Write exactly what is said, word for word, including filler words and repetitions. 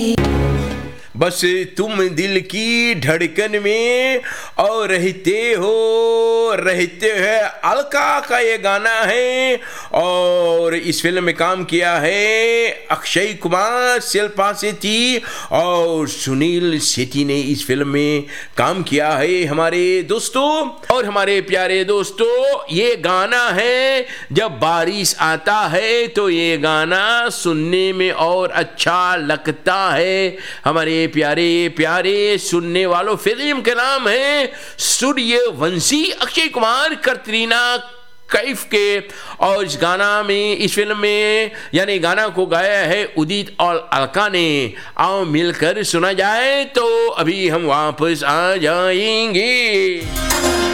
बस तुम दिल की धड़कन में और रहते हो रहते हैं अलका का ये गाना है। और इस फिल्म में काम किया है अक्षय कुमार, शिल्पा शेट्टी और सुनील शेट्टी ने इस फिल्म में काम किया है हमारे दोस्तों। और हमारे प्यारे दोस्तों, ये गाना है जब बारिश आता है तो ये गाना सुनने में और अच्छा लगता है। हमारे प्यारे प्यारे सुनने वालों, फिल्म का नाम है सूर्यवंशी, अक्षय कुमार, कटरीना कैफ के। और इस गाना में, इस फिल्म में यानी गाना को गाया है उदित और अलका ने। आओ मिलकर सुना जाए। तो अभी हम वापस आ जाएंगे।